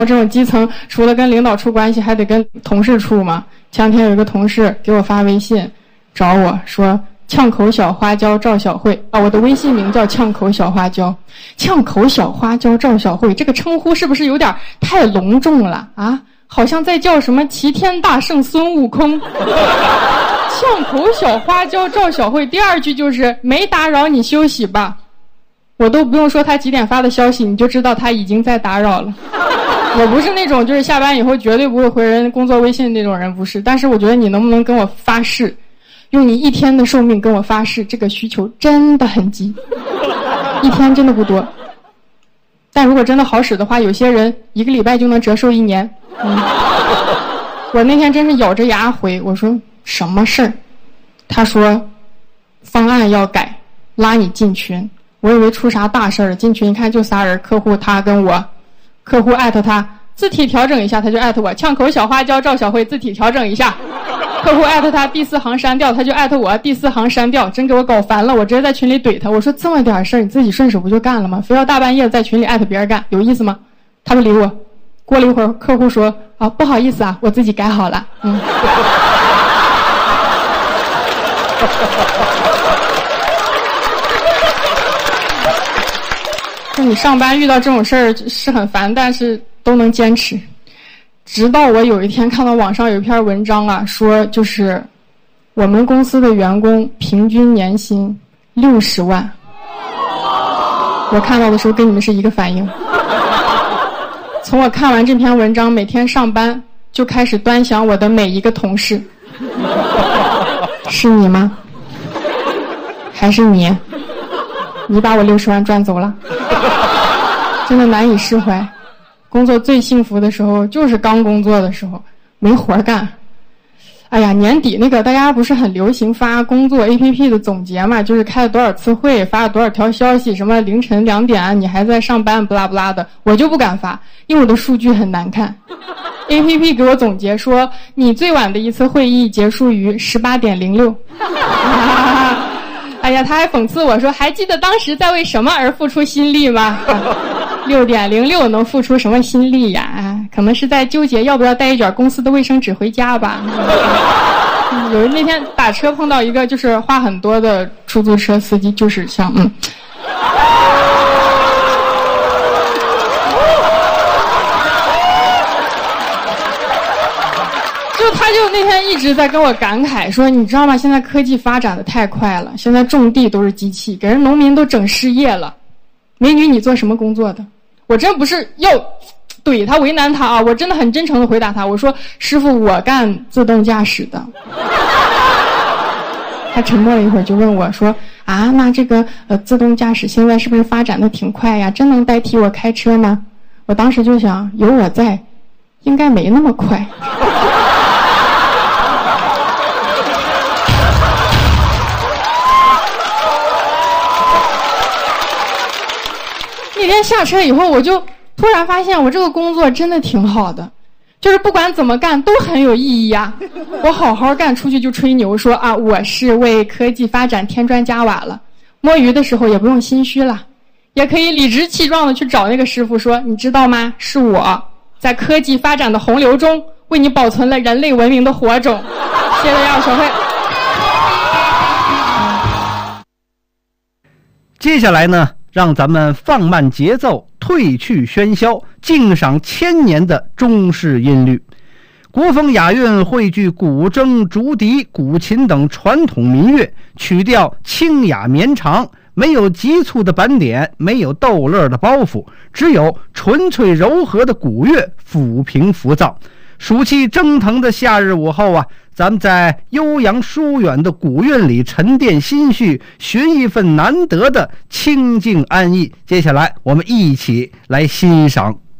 我这种基层除了跟领导处关系，还得跟同事处嘛。前两天有一个同事给我发微信找我说，呛口小花椒赵小慧啊，我的微信名叫呛口小花椒。呛口小花椒赵小慧这个称呼是不是有点太隆重了啊？好像在叫什么齐天大圣孙悟空。呛口小花椒赵小慧，第二句就是没打扰你休息吧。我都不用说他几点发的消息，你就知道他已经在打扰了。我不是那种就是下班以后绝对不会回人工作微信那种人，不是。但是我觉得你能不能跟我发誓，用你1天的寿命跟我发誓，这个需求真的很急，1天真的不多。但如果真的好使的话，有些人1个礼拜就能折寿1年。我那天真是咬着牙回，我说什么事儿？他说方案要改，拉你进群。我以为出啥大事儿，进群一看就仨人，客户他跟我，客户艾特他，字体调整一下，他就艾特我，呛口小花椒赵小慧字体调整一下。客户艾特他第4行删掉，他就艾特我第4行删掉，真给我搞烦了。我直接在群里怼他，我说这么点事儿你自己顺手不就干了吗？非要大半夜在群里艾特别人干，有意思吗？他不理我。过了一会儿，客户说啊，不好意思啊，我自己改好了。就你上班遇到这种事儿是很烦，但是都能坚持。直到我有一天看到网上有一篇文章啊，说就是我们公司的员工平均年薪60万。我看到的时候跟你们是一个反应。从我看完这篇文章，每天上班就开始端详我的每一个同事。是你吗？还是你？你把我60万赚走了。真的难以释怀。工作最幸福的时候就是刚工作的时候，没活干。哎呀，年底那个大家不是很流行发工作 APP 的总结嘛，就是开了多少次会，发了多少条消息，什么凌晨2点你还在上班不拉不拉的，我就不敢发，因为我的数据很难看。APP 给我总结说，你最晚的一次会议结束于18:06。哎呀，他还讽刺我说，还记得当时在为什么而付出心力吗？6:06能付出什么心力呀？可能是在纠结要不要带一卷公司的卫生纸回家吧。有那天打车碰到一个就是话很多的出租车司机，就是像他就那天一直在跟我感慨说，你知道吗？现在科技发展的太快了，现在种地都是机器，给人农民都整失业了。美女，你做什么工作的？我真不是要怼他为难他啊，我真的很真诚的回答他，我说师傅，我干自动驾驶的。他沉默了一会儿就问我说，啊，那这个自动驾驶现在是不是发展的挺快呀？真能代替我开车吗？我当时就想，有我在，应该没那么快。那天下车以后，我就突然发现我这个工作真的挺好的，就是不管怎么干都很有意义呀。我好好干，出去就吹牛说啊，我是为科技发展添砖加瓦了。摸鱼的时候也不用心虚了，也可以理直气壮的去找那个师傅说，你知道吗？是我在科技发展的洪流中为你保存了人类文明的火种。谢谢大家，小慧。 接下来呢，让咱们放慢节奏，褪去喧嚣，静赏1000年的中式音律。国风雅韵汇聚古筝、竹笛、古琴等传统民乐，曲调清雅绵长，没有急促的板点，没有逗乐的包袱，只有纯粹柔和的古乐抚平浮躁。暑气蒸腾的夏日午后啊，咱们在悠扬疏远的古韵里沉淀心绪，寻一份难得的清静安逸。接下来我们一起来欣赏